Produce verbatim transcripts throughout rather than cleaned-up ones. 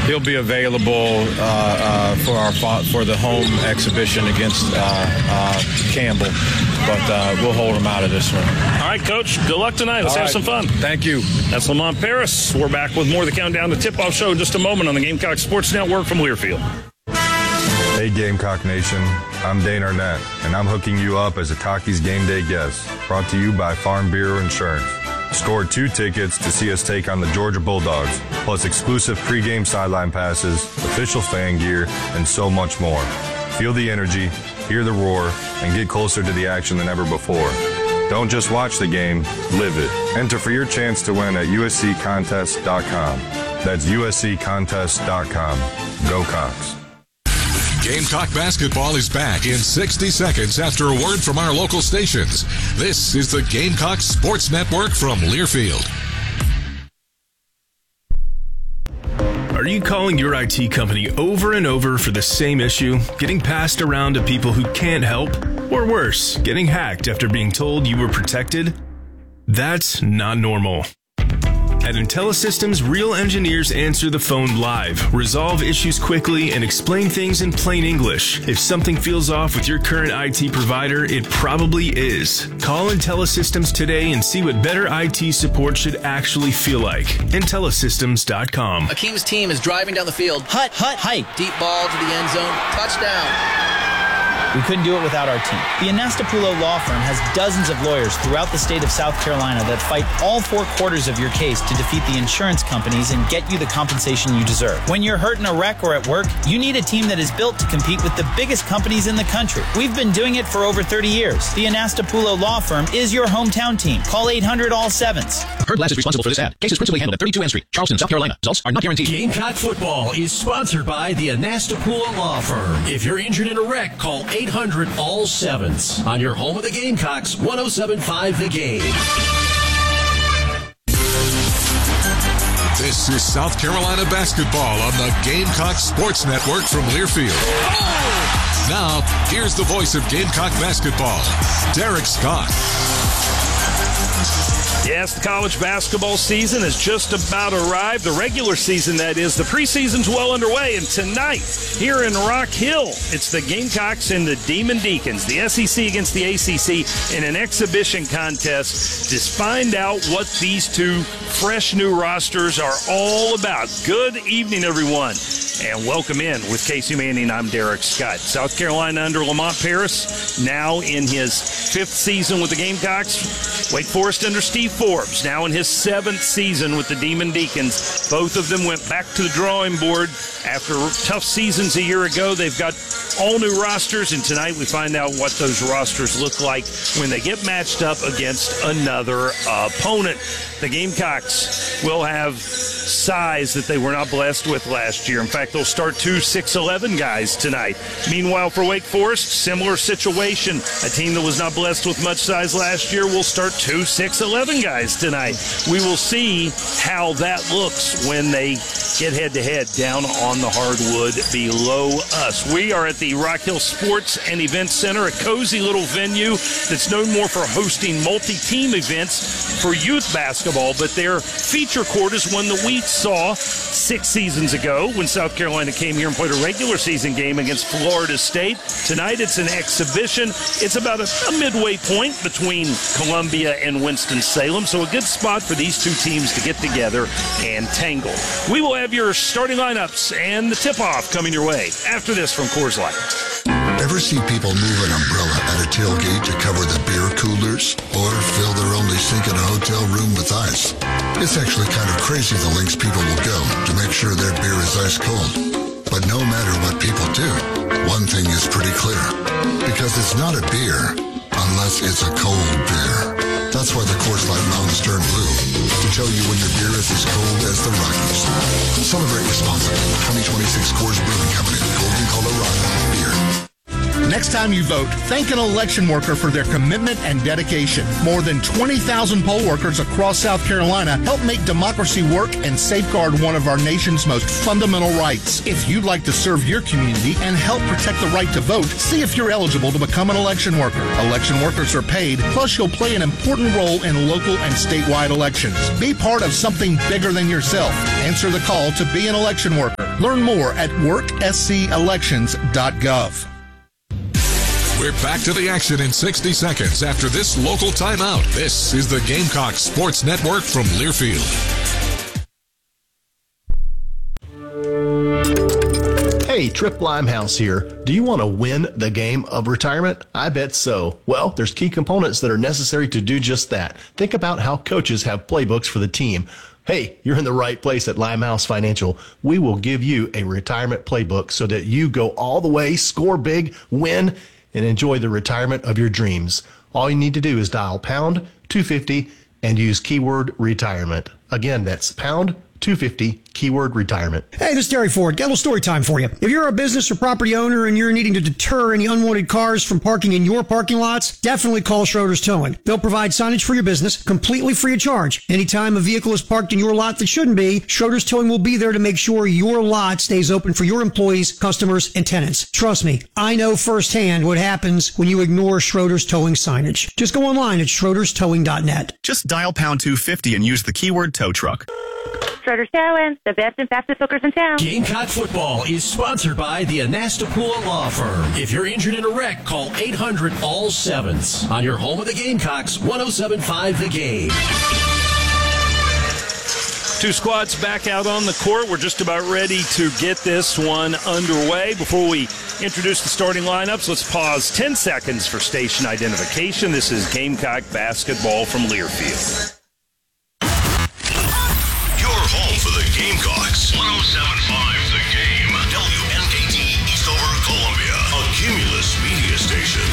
he'll be available uh, uh, for our for the home exhibition against uh, uh, Campbell. But uh, we'll hold him out of this one. All right, Coach. Good luck tonight. Let's All have right. some fun. Thank you. That's Lamont Paris. We're back with more of the Countdown to Tip-Off Show in just a moment on the Gamecock Sports Network from Learfield. Hey, Gamecock Nation. I'm Dane Arnett, and I'm hooking you up as a Takis Game Day guest, brought to you by Farm Bureau Insurance. Score two tickets to see us take on the Georgia Bulldogs, plus exclusive pregame sideline passes, official fan gear, and so much more. Feel the energy, hear the roar, and get closer to the action than ever before. Don't just watch the game, live it. Enter for your chance to win at U S C contest dot com. That's U S C contest dot com. Go Cox. Gamecock basketball is back in sixty seconds after a word from our local stations. This is the Gamecock Sports Network from Learfield. Are you calling your I T company over and over for the same issue, getting passed around to people who can't help? Or worse, getting hacked after being told you were protected? That's not normal. At IntelliSystems, real engineers answer the phone live, resolve issues quickly, and explain things in plain English. If something feels off with your current I T provider, it probably is. Call IntelliSystems today and see what better I T support should actually feel like. IntelliSystems dot com. Akeem's team is driving down the field. Hut, hut, hike. Deep ball to the end zone. Touchdown. We couldn't do it without our team. The Anastapulo Law Firm has dozens of lawyers throughout the state of South Carolina that fight all four quarters of your case to defeat the insurance companies and get you the compensation you deserve. When you're hurt in a wreck or at work, you need a team that is built to compete with the biggest companies in the country. We've been doing it for over thirty years. The Anastapulo Law Firm is your hometown team. Call eight hundred all sevens. Heard Glass is responsible for this ad. Case is principally handled at thirty-two N Street, Charleston, South Carolina. Results are not guaranteed. Gamecock football is sponsored by the Anastapulo Law Firm. If you're injured in a wreck, call eight hundred all sevens. On your home of the Gamecocks, one oh seven point five The Game. This is South Carolina basketball on the Gamecock Sports Network from Learfield. Oh! Now, here's the voice of Gamecock basketball, Derek Scott. Yes, the college basketball season has just about arrived. The regular season, that is. The preseason's well underway. And tonight, here in Rock Hill, it's the Gamecocks and the Demon Deacons, the S E C against the A C C, in an exhibition contest to find out what these two fresh new rosters are all about. Good evening, everyone, and welcome in. With Casey Manning, I'm Derek Scott. South Carolina under Lamont Paris, now in his fifth season with the Gamecocks. Wake Forest under Steve Forbes, now in his seventh season with the Demon Deacons. Both of them went back to the drawing board after tough seasons a year ago. They've got all new rosters, and tonight we find out what those rosters look like when they get matched up against another opponent. The Gamecocks will have size that they were not blessed with last year. In fact, they'll start two six eleven guys tonight. Meanwhile, for Wake Forest, similar situation. A team that was not blessed with much size last year will start two six eleven guys tonight. We will see how that looks when they get head-to-head down on the hardwood below us. We are at the Rock Hill Sports and Events Center, a cozy little venue that's known more for hosting multi-team events for youth basketball, but their feature court is one that we saw six seasons ago when South Carolina came here and played a regular season game against Florida State. Tonight it's an exhibition. It's about a, a midway point between Columbia and Winston-Salem, so a good spot for these two teams to get together and tangle. We will have your starting lineups and the tip-off coming your way after this from Coors Light. Ever see people move an umbrella at a tailgate to cover the beer coolers or fill their only sink in a hotel room with ice? It's actually kind of crazy the lengths people will go to make sure their beer is ice cold. But no matter what people do, one thing is pretty clear. Because it's not a beer unless it's a cold beer. That's why the Coors Light Mountains turn blue, to tell you when your beer is as cold as the Rockies. Celebrate responsibly. twenty twenty-six Coors Brewing Company, Golden, Colorado. Beer. Next time you vote, thank an election worker for their commitment and dedication. More than twenty thousand poll workers across South Carolina help make democracy work and safeguard one of our nation's most fundamental rights. If you'd like to serve your community and help protect the right to vote, see if you're eligible to become an election worker. Election workers are paid, plus you'll play an important role in local and statewide elections. Be part of something bigger than yourself. Answer the call to be an election worker. Learn more at work s c elections dot gov. We're back to the action in sixty seconds after this local timeout. This is the Gamecock Sports Network from Learfield. Hey, Trip Limehouse here. Do you want to win the game of retirement? I bet so. Well, there's key components that are necessary to do just that. Think about how coaches have playbooks for the team. Hey, you're in the right place at Limehouse Financial. We will give you a retirement playbook so that you go all the way, score big, win, and enjoy the retirement of your dreams. All you need to do is dial pound two fifty and use keyword retirement. Again, that's pound two fifty, keyword retirement. Hey, this is Terry Ford. Got a little story time for you. If you're a business or property owner and you're needing to deter any unwanted cars from parking in your parking lots, definitely call Schroeder's Towing. They'll provide signage for your business completely free of charge. Anytime a vehicle is parked in your lot that shouldn't be, Schroeder's Towing will be there to make sure your lot stays open for your employees, customers, and tenants. Trust me, I know firsthand what happens when you ignore Schroeder's Towing signage. Just go online at schroeders towing dot net. Just dial pound two fifty and use the keyword tow truck. Schroeder's Towing, the best and fastest hookers in town. Gamecock football is sponsored by the Anastapula Law Firm. If you're injured in a wreck, call eight hundred all sevens. On your home of the Gamecocks, one oh seven point five The Game. Two squads back out on the court. We're just about ready to get this one underway. Before we introduce the starting lineups, let's pause ten seconds for station identification. This is Gamecock basketball from Learfield. Home for the Gamecocks. one oh seven point five The Game. W N K T Eastover, Columbia. A Cumulus media station.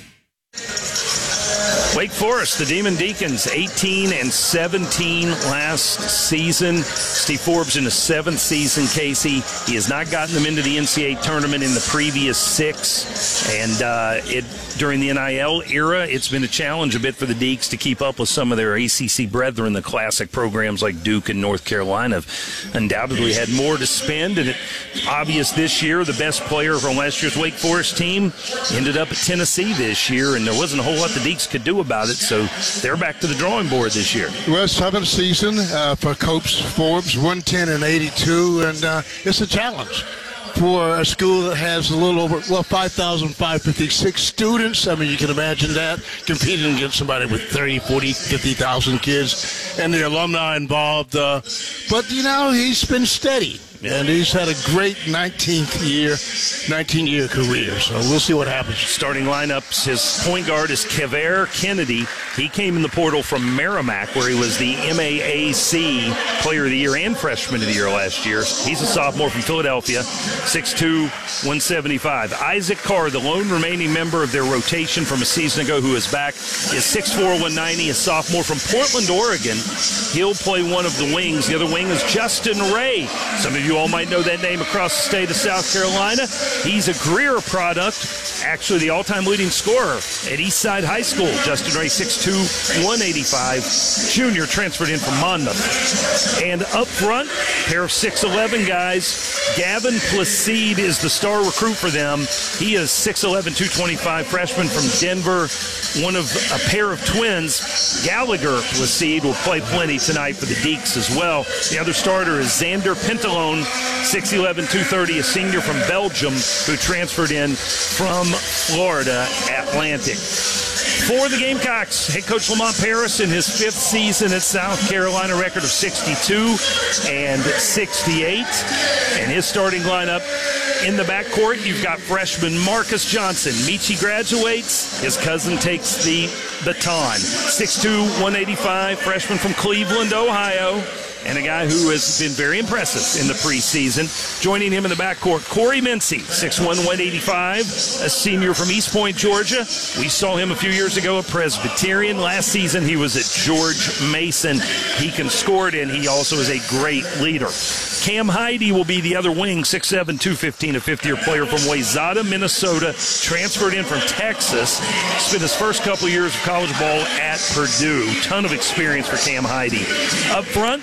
Wake Forest, the Demon Deacons, eighteen and seventeen last season. Steve Forbes in his seventh season, Casey. He has not gotten them into the N C double A tournament in the previous six. And uh, it during the N I L era, it's been a challenge a bit for the Deacs to keep up with some of their A C C brethren. The classic programs like Duke and North Carolina have undoubtedly had more to spend. And it's obvious this year, the best player from last year's Wake Forest team ended up at Tennessee this year, and there wasn't a whole lot the Deacs could do about it, so they're back to the drawing board this year. Well, seventh season uh, for Coach Forbes, one ten and eighty-two, and uh, it's a challenge for a school that has a little over, well, five thousand five hundred fifty-six students. I mean, you can imagine that, competing against somebody with thirty, forty, fifty thousand kids, and the alumni involved. Uh, but, you know, he's been steady. And he's had a great nineteenth year, nineteen-year career. So we'll see what happens. Starting lineups, his point guard is Kever Kennedy. He came in the portal from Merrimack, where he was the M A A C Player of the Year and Freshman of the Year last year. He's a sophomore from Philadelphia, six two, one seventy-five. Isaac Carr, the lone remaining member of their rotation from a season ago who is back, is six four, one ninety, a sophomore from Portland, Oregon. He'll play one of the wings. The other wing is Justin Ray. Some of you all might know that name across the state of South Carolina. He's a Greer product, actually the all-time leading scorer at Eastside High School. Justin Ray, six two, one eighty-five, junior, transferred in from Monmouth. And up front, pair of six eleven guys. Gavin Placide is the star recruit for them. He is six eleven, two twenty-five, freshman from Denver, one of a pair of twins. Gallagher Placide will play plenty tonight for the Deacs as well. The other starter is Xander Pentalone, six eleven, two thirty, a senior from Belgium who transferred in from Florida Atlantic. For the Gamecocks, head coach Lamont Paris in his fifth season at South Carolina, record of sixty-two and sixty-eight. And his starting lineup in the backcourt, you've got freshman Marcus Johnson. Michi graduates. His cousin takes the baton. six two, one eighty-five, freshman from Cleveland, Ohio. And a guy who has been very impressive in the preseason. Joining him in the backcourt, Corey Mincy, six one, one eighty-five, a senior from East Point, Georgia. We saw him a few years ago at Presbyterian. Last season, he was at George Mason. He can score it, and he also is a great leader. Cam Heide will be the other wing, six seven, two fifteen, a fifth-year player from Wayzata, Minnesota, transferred in from Texas. Spent his first couple of years of college ball at Purdue. Ton of experience for Cam Heide. Up front,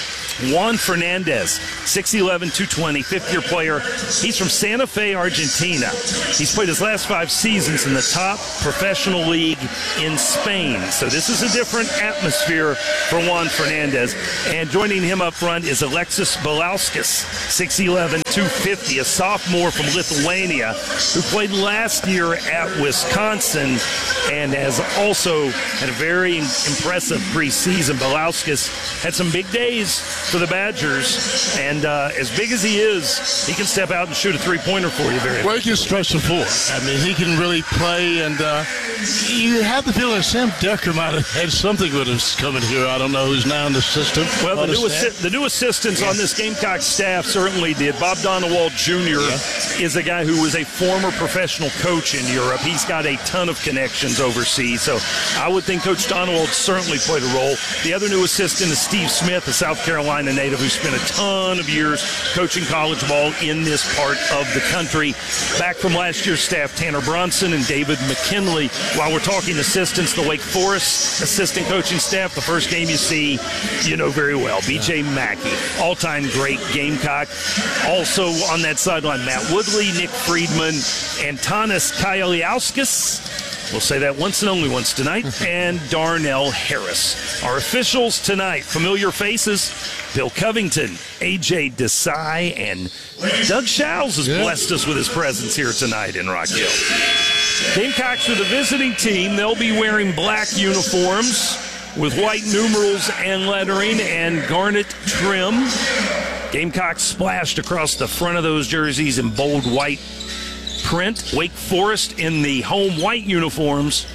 Juan Fernandez, six eleven, two twenty, fifth-year player. He's from Santa Fe, Argentina. He's played his last five seasons in the top professional league in Spain. So this is a different atmosphere for Juan Fernandez. And joining him up front is Alexis Belauskas, six eleven, two fifty, a sophomore from Lithuania who played last year at Wisconsin and has also had a very impressive preseason. Belauskas had some big days for the Badgers, and uh, as big as he is, he can step out and shoot a three-pointer for you very well. He can stretch the floor. I mean, he can really play, and uh, you have the feeling Sam Decker might have had something with us coming here. I don't know who's now in the system. Well, the new, assi- assi- the new assistants yeah. on this Gamecock staff certainly did. Bob Donewald Junior Yeah. is a guy who was a former professional coach in Europe. He's got a ton of connections overseas, so I would think Coach Donewald certainly played a role. The other new assistant is Steve Smith, a South Carolina native who spent a ton of years coaching college ball in this part of the country. Back from last year's staff, Tanner Bronson and David McKinley. While we're talking assistants, the Wake Forest assistant coaching staff, the first game you see, you know very well. B J Mackey, all-time great Gamecock. Also on that sideline, Matt Woodley, Nick Friedman, Antanas Kaialiauskas. We'll say that once and only once tonight. And Darnell Harris. Our officials tonight, familiar faces, Bill Covington, A J Desai, and Doug Schauls has yeah. blessed us with his presence here tonight in Rock Hill. Gamecocks are the visiting team. They'll be wearing black uniforms with white numerals and lettering and garnet trim. Gamecocks splashed across the front of those jerseys in bold white print. Wake Forest in the home white uniforms.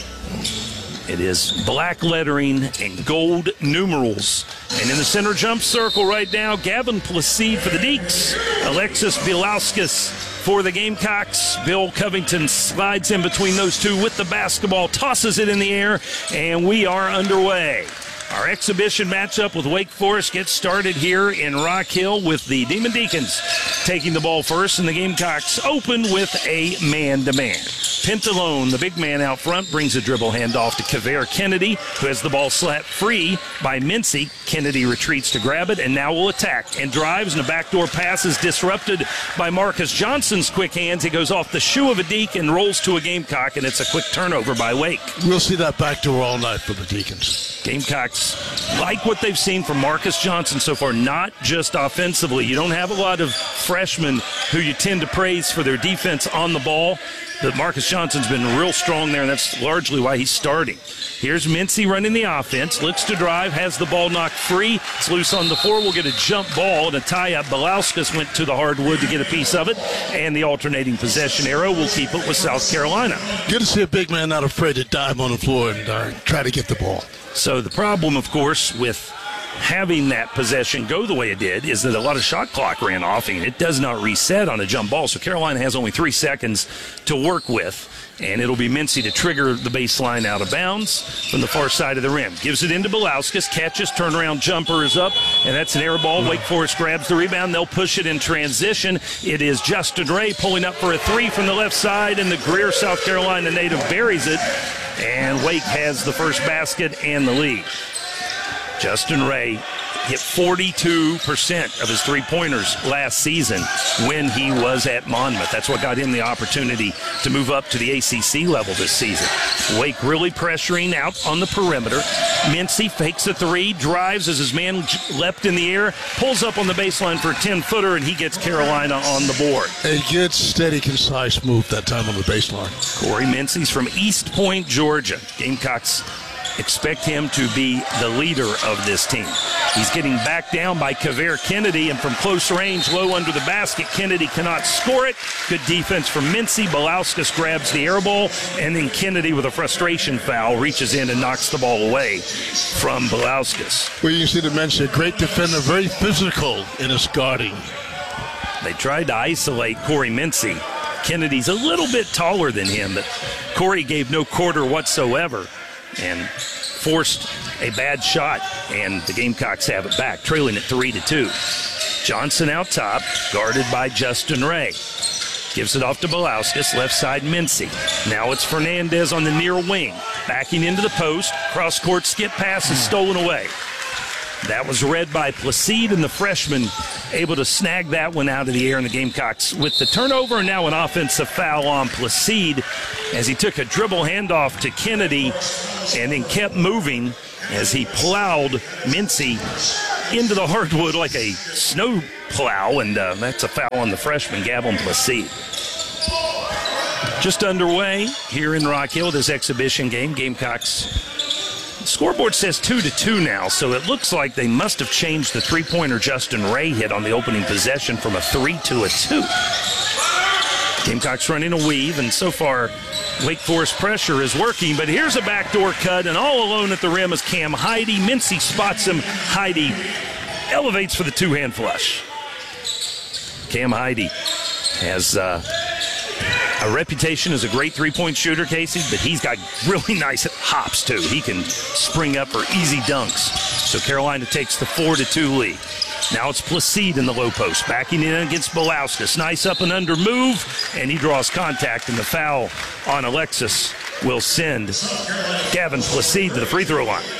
It is black lettering and gold numerals. And in the center jump circle right now, Gavin Placide for the Deeks. Alexis Bielauskas for the Gamecocks. Bill Covington slides in between those two with the basketball, tosses it in the air, and we are underway. Our exhibition matchup with Wake Forest gets started here in Rock Hill with the Demon Deacons taking the ball first, and the Gamecocks open with a man-to-man. Pentalone, the big man out front, brings a dribble handoff to Kavere Kennedy, who has the ball slapped free by Mincy. Kennedy retreats to grab it and now will attack and drives, and a backdoor pass is disrupted by Marcus Johnson's quick hands. He goes off the shoe of a Deke and rolls to a Gamecock, and it's a quick turnover by Wake. We'll see that backdoor all night for the Deacons. Gamecocks like what they've seen from Marcus Johnson so far, not just offensively. You don't have a lot of freshmen who you tend to praise for their defense on the ball, but Marcus Johnson's been real strong there, and that's largely why he's starting. Here's Mincy running the offense, looks to drive, has the ball knocked free. It's loose on the floor. We'll get a jump ball and a tie-up. Belauskas went to the hardwood to get a piece of it, and the alternating possession arrow will keep it with South Carolina. Good to see a big man not afraid to dive on the floor and uh, try to get the ball. So the problem, of course, with having that possession go the way it did is that a lot of shot clock ran off, and it does not reset on a jump ball. So Carolina has only three seconds to work with, and it'll be Mincy to trigger the baseline out of bounds from the far side of the rim. Gives it into Belauskas, catches, turnaround jumper is up, and that's an air ball. Wake Forest grabs the rebound. They'll push it in transition. It is Justin Ray pulling up for a three from the left side, and the Greer, South Carolina native buries it, and Wake has the first basket and the lead. Justin Ray hit forty-two percent of his three-pointers last season when he was at Monmouth. That's what got him the opportunity to move up to the A C C level this season. Wake really pressuring out on the perimeter. Mincy fakes a three, drives as his man leapt in the air, pulls up on the baseline for a ten-footer, and he gets Carolina on the board. A good, steady, concise move that time on the baseline. Corey Mincy's from East Point, Georgia. Gamecocks expect him to be the leader of this team. He's getting backed down by Kavere Kennedy, and from close range, low under the basket, Kennedy cannot score it. Good defense from Mincy. Belauskas grabs the air ball, and then Kennedy, with a frustration foul, reaches in and knocks the ball away from Belauskas. Well, you see the mention, a great defender, very physical in his guarding. They tried to isolate Corey Mincy. Kennedy's a little bit taller than him, but Corey gave no quarter whatsoever and forced a bad shot, and the Gamecocks have it back, trailing it three to two. Johnson out top, guarded by Justin Ray. Gives it off to Belauskas, left side Mincy. Now it's Fernandez on the near wing, backing into the post. Cross-court skip pass is stolen away. That was read by Placide, and the freshman able to snag that one out of the air, and the Gamecocks with the turnover, and now an offensive foul on Placide as he took a dribble handoff to Kennedy and then kept moving as he plowed Mincy into the hardwood like a snow plow, and uh, that's a foul on the freshman, Gavin Placide. Just underway here in Rock Hill, this exhibition game. Gamecocks. The scoreboard says two to two now, so it looks like they must have changed the three-pointer Justin Ray hit on the opening possession from a three to a two. Gamecocks running a weave, and so far Wake Forest pressure is working, but here's a backdoor cut, and all alone at the rim is Cam Heide. Mincy spots him. Heide elevates for the two-hand flush. Cam Heide has uh, a reputation as a great three-point shooter, Casey, but he's got really nice hops, too. He can spring up for easy dunks. So Carolina takes the four to two lead. Now it's Placide in the low post, backing in against Belauskas. Nice up and under move, and he draws contact, and the foul on Alexis will send Gavin Placide to the free throw line.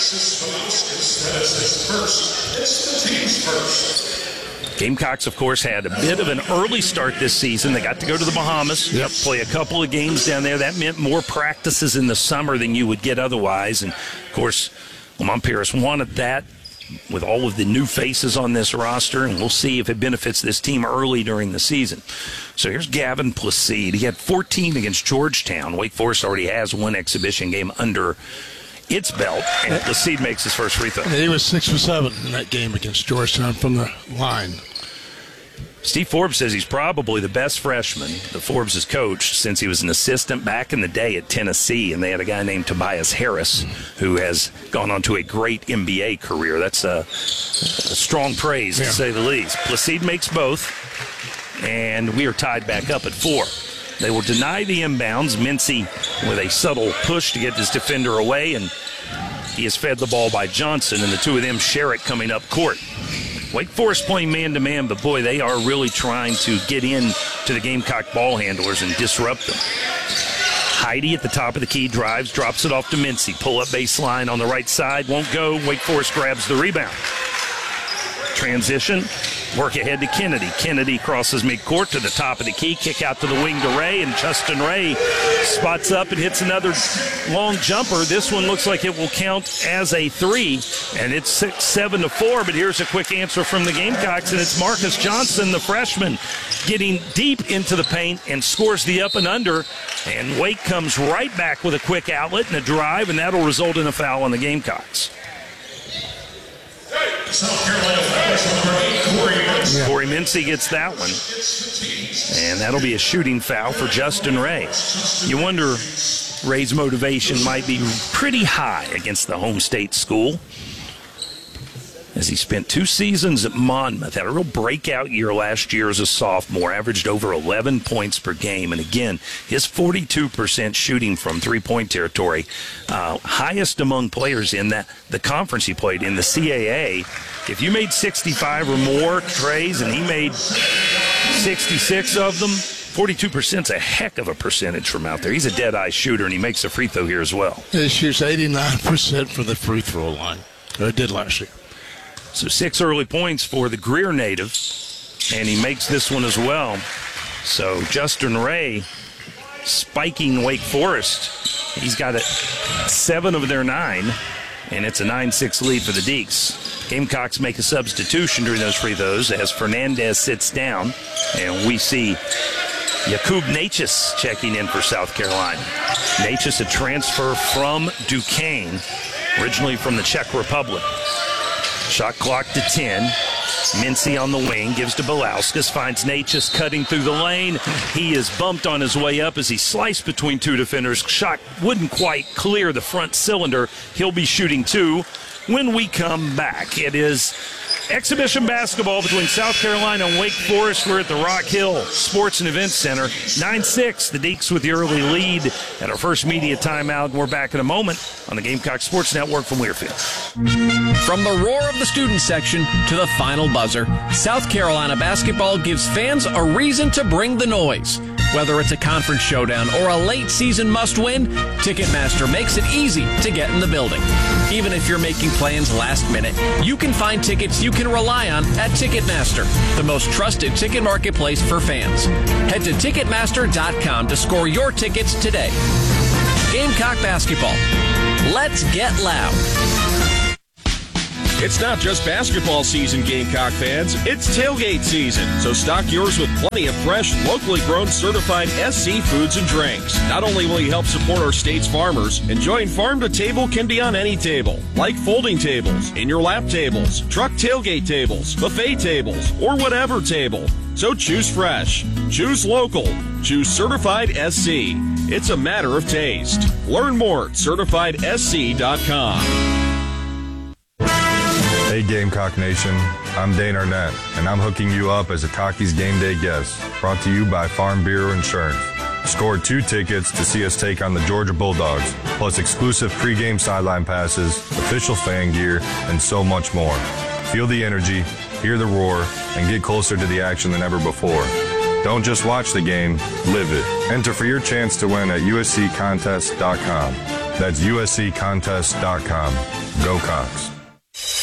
Gamecocks, of course, had a bit of an early start this season. They got to go to the Bahamas, yep. play a couple of games down there. That meant more practices in the summer than you would get otherwise. And, of course, Lamont Paris wanted that with all of the new faces on this roster, and we'll see if it benefits this team early during the season. So here's Gavin Placide. He had fourteen against Georgetown. Wake Forest already has one exhibition game under its belt, and Placide makes his first free throw. He was six for seven in that game against Georgetown from the line. Steve Forbes says he's probably the best freshman that Forbes has coached since he was an assistant back in the day at Tennessee, and they had a guy named Tobias Harris who has gone on to a great N B A career. That's a, a strong praise, yeah. to say the least. Placide makes both, and we are tied back up at four. They will deny the inbounds. Mincy with a subtle push to get his defender away, and he is fed the ball by Johnson, and the two of them share it coming up court. Wake Forest playing man-to-man, but boy, they are really trying to get in to the Gamecock ball handlers and disrupt them. Heide at the top of the key drives, drops it off to Mincy. Pull-up baseline on the right side, won't go. Wake Forest grabs the rebound. Transition, work ahead to Kennedy. Kennedy crosses midcourt to the top of the key, kick out to the wing to Ray, and Justin Ray spots up and hits another long jumper. This one looks like it will count as a three, and it's six, seven to four, but here's a quick answer from the Gamecocks, and it's Marcus Johnson, the freshman, getting deep into the paint and scores the up and under, and Wake comes right back with a quick outlet and a drive, and that'll result in a foul on the Gamecocks. South Carolina Corey Mincy. Corey Mincy gets that one. And that'll be a shooting foul for Justin Ray. You wonder, Ray's motivation might be pretty high against the home state school, as he spent two seasons at Monmouth, had a real breakout year last year as a sophomore, averaged over eleven points per game. And again, his forty-two percent shooting from three-point territory, uh, highest among players in that the conference he played in, the C A A. If you made sixty-five or more trays and he made sixty-six of them, forty-two percent is a heck of a percentage from out there. He's a dead-eye shooter, and he makes a free throw here as well. He shoots eighty-nine percent for the free throw line. Or did last year. So six early points for the Greer native, and he makes this one as well. So Justin Ray spiking Wake Forest. He's got a seven of their nine, and it's a nine six lead for the Deeks. Gamecocks make a substitution during those free throws as Fernandez sits down, and we see Jakub Natchez checking in for South Carolina. Natchez, a transfer from Duquesne, originally from the Czech Republic. Shot clock to ten. Mincy on the wing, gives to Belauskas, finds Natchez cutting through the lane. He is bumped on his way up as he sliced between two defenders. Shot wouldn't quite clear the front cylinder. He'll be shooting two when we come back. It is exhibition basketball between South Carolina and Wake Forest. We're at the Rock Hill Sports and Events Center. nine six, the Deeks with the early lead at our first media timeout. We're back in a moment on the Gamecock Sports Network from Learfield. From the roar of the student section to the final buzzer, South Carolina basketball gives fans a reason to bring the noise. Whether it's a conference showdown or a late season must-win, Ticketmaster makes it easy to get in the building. Even if you're making plans last minute, you can find tickets you can rely on at Ticketmaster, the most trusted ticket marketplace for fans. Head to Ticketmaster dot com to score your tickets today. Gamecock basketball. Let's get loud. It's not just basketball season, Gamecock fans. It's tailgate season. So stock yours with plenty of fresh, locally grown, certified S C foods and drinks. Not only will you help support our state's farmers, enjoying farm to table can be on any table, like folding tables, in your lap tables, truck tailgate tables, buffet tables, or whatever table. So choose fresh, choose local, choose Certified S C. It's a matter of taste. Learn more at certified s c dot com. Hey Gamecock Nation, I'm Dane Arnett, and I'm hooking you up as a Takis Game Day guest, brought to you by Farm Bureau Insurance. Score two tickets to see us take on the Georgia Bulldogs, plus exclusive pregame sideline passes, official fan gear, and so much more. Feel the energy, hear the roar, and get closer to the action than ever before. Don't just watch the game, live it. Enter for your chance to win at u s c contest dot com. That's u s c contest dot com. Go Cox.